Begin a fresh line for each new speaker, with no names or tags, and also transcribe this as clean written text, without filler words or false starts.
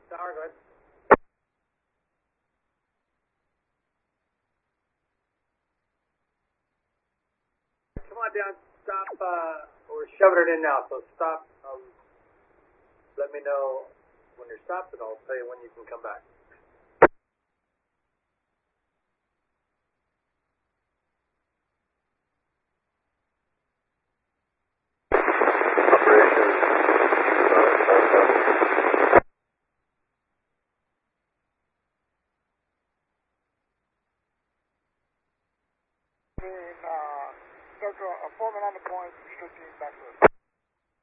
Tower, go ahead. Come on down, stop, we're shoving it in now, so stop, let me know when you're stopped and I'll tell you when you can come back.
Circle, a foreman on the point, 15 back to us.